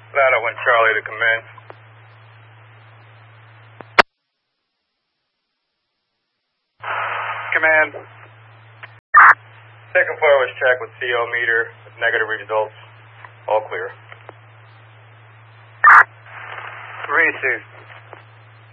That I want Charlie to commence. Command. Second floor was checked with CO meter with negative results. All clear. Receive.